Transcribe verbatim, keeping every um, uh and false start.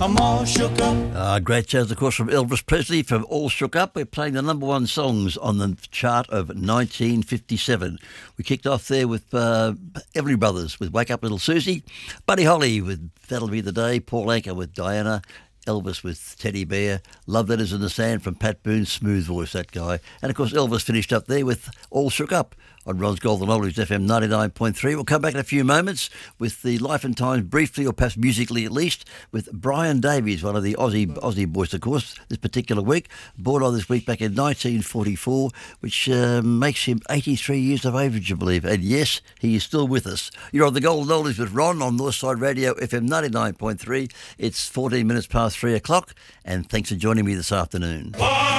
I'm all shook up. Uh, great jazz, of course, from Elvis Presley from All Shook Up. We're playing the number one songs on the chart of nineteen fifty-seven. We kicked off there with uh, Everly Brothers with Wake Up Little Susie, Buddy Holly with That'll Be the Day, Paul Anka with Diana, Elvis with Teddy Bear, Love Letters in the Sand from Pat Boone, smooth voice, that guy. And, of course, Elvis finished up there with All Shook Up on Ron's Golden Oldies F M ninety-nine point three. We'll come back in a few moments with the life and times, briefly or perhaps musically at least, with Brian Davies, one of the Aussie Aussie boys, of course, this particular week. Born on this week back in nineteen forty-four, which uh, makes him eighty-three years of age, I believe. And yes, he is still with us. You're on the Golden Oldies with Ron on Northside Radio F M ninety-nine point three. It's fourteen minutes past three o'clock, and thanks for joining me this afternoon. Bye.